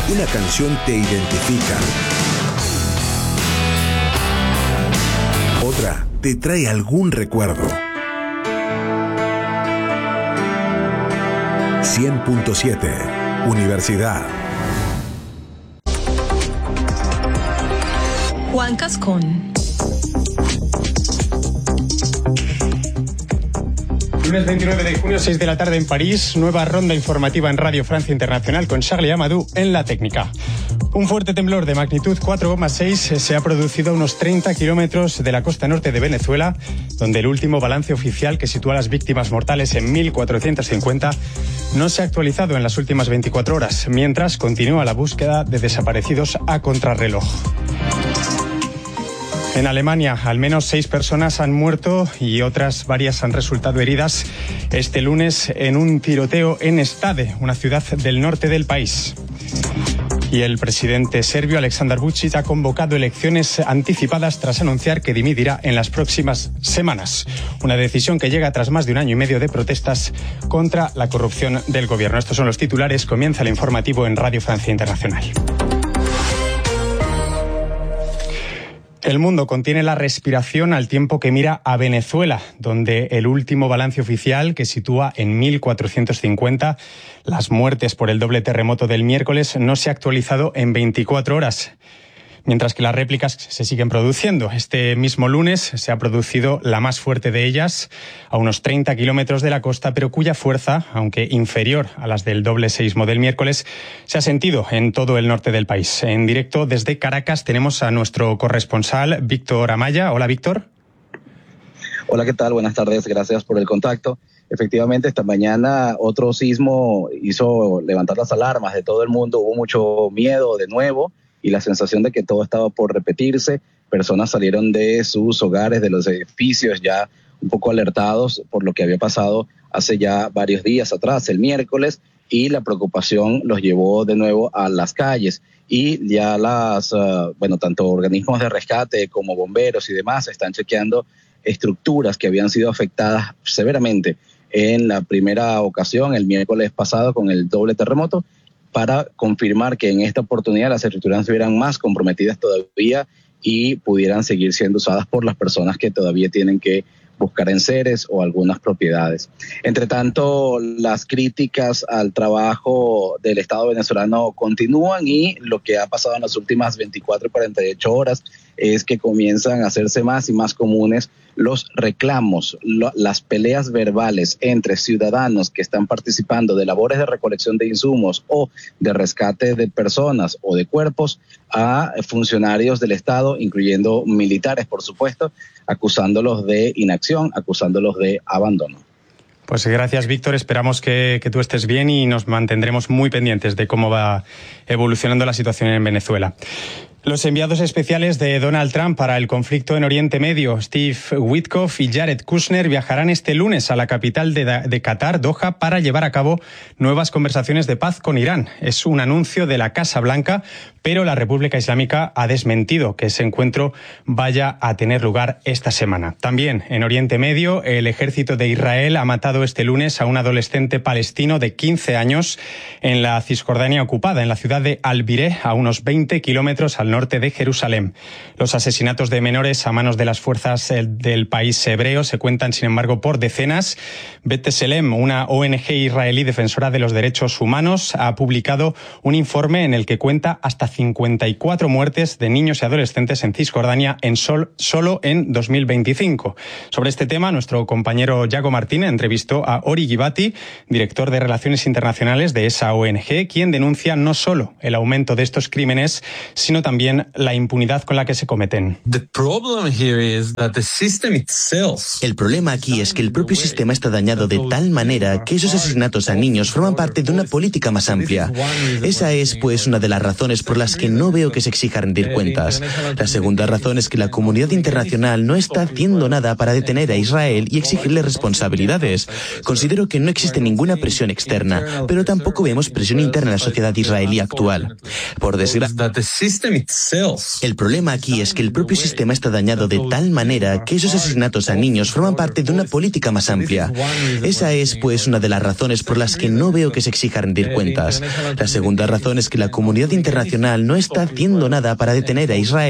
una canción te identifica. Otra te trae algún recuerdo. 100.7 Universidad. Juan Cascón. Lunes 29 de junio, 6 de la tarde en París, nueva ronda informativa en Radio Francia Internacional con Charlie Amadou en la técnica. Un fuerte temblor de magnitud 4,6 se ha producido a unos 30 kilómetros de la costa norte de Venezuela, donde el último balance oficial, que sitúa a las víctimas mortales en 1.450, no se ha actualizado en las últimas 24 horas, mientras continúa la búsqueda de desaparecidos a contrarreloj. En Alemania, al menos 6 personas han muerto y otras varias han resultado heridas este lunes en un tiroteo en Stade, una ciudad del norte del país. Y el presidente serbio Aleksandar Vučić ha convocado elecciones anticipadas tras anunciar que dimitirá en las próximas semanas. Una decisión que llega tras más de un año y medio de protestas contra la corrupción del gobierno. Estos son los titulares. Comienza el informativo en Radio Francia Internacional. El mundo contiene la respiración al tiempo que mira a Venezuela, donde el último balance oficial, que sitúa en 1.450 las muertes por el doble terremoto del miércoles, no se ha actualizado en 24 horas. Mientras que las réplicas se siguen produciendo. Este mismo lunes se ha producido la más fuerte de ellas, a unos 30 kilómetros de la costa, pero cuya fuerza, aunque inferior a las del doble seísmo del miércoles, se ha sentido en todo el norte del país. En directo desde Caracas tenemos a nuestro corresponsal, Víctor Amaya. Hola, Víctor. Hola, ¿qué tal? Buenas tardes, gracias por el contacto. Efectivamente, esta mañana otro sismo hizo levantar las alarmas de todo el mundo, hubo mucho miedo de nuevo, y la sensación de que todo estaba por repetirse. Personas salieron de sus hogares, de los edificios, ya un poco alertados por lo que había pasado hace ya varios días atrás, el miércoles, y la preocupación los llevó de nuevo a las calles. Y ya tanto organismos de rescate como bomberos y demás están chequeando estructuras que habían sido afectadas severamente en la primera ocasión, el miércoles pasado, con el doble terremoto, para confirmar que en esta oportunidad las estructuras estuvieran más comprometidas todavía y pudieran seguir siendo usadas por las personas que todavía tienen que buscar enseres o algunas propiedades. Entre tanto, las críticas al trabajo del Estado venezolano continúan, y lo que ha pasado en las últimas 24 y 48 horas es que comienzan a hacerse más y más comunes los reclamos, las peleas verbales entre ciudadanos que están participando de labores de recolección de insumos o de rescate de personas o de cuerpos, a funcionarios del Estado, incluyendo militares, por supuesto, acusándolos de inacción, acusándolos de abandono. Pues gracias, Víctor. Esperamos que tú estés bien y nos mantendremos muy pendientes de cómo va evolucionando la situación en Venezuela. Los enviados especiales de Donald Trump para el conflicto en Oriente Medio, Steve Witkoff y Jared Kushner, viajarán este lunes a la capital de Qatar, Doha, para llevar a cabo nuevas conversaciones de paz con Irán. Es un anuncio de la Casa Blanca, pero la República Islámica ha desmentido que ese encuentro vaya a tener lugar esta semana. También en Oriente Medio, el ejército de Israel ha matado este lunes a un adolescente palestino de 15 años en la Cisjordania ocupada, en la ciudad de Al-Bireh, a unos 20 kilómetros al norte de Jerusalén. Los asesinatos de menores a manos de las fuerzas del país hebreo se cuentan, sin embargo, por decenas. B'Tselem, una ONG israelí defensora de los derechos humanos, ha publicado un informe en el que cuenta hasta 54 muertes de niños y adolescentes en Cisjordania solo en 2025. Sobre este tema, nuestro compañero Yago Martín entrevistó a Ori Gibati, director de Relaciones Internacionales de esa ONG, quien denuncia no solo el aumento de estos crímenes, sino también la impunidad con la que se cometen. El problema aquí es que el propio sistema está dañado de tal manera que esos asesinatos a niños forman parte de una política más amplia. Esa es, pues, una de las razones por las que no veo que se exija rendir cuentas. La segunda razón es que la comunidad internacional no está haciendo nada para detener a Israel y exigirle responsabilidades. Considero que no existe ninguna presión externa, pero tampoco vemos presión interna en la sociedad israelí actual. Por desgracia, el problema aquí es que el propio sistema está dañado de tal manera que esos asesinatos a niños forman parte de una política más amplia. Esa es, pues, una de las razones por las que no veo que se exija rendir cuentas. La segunda razón es que la comunidad internacional no está haciendo nada para detener a Israel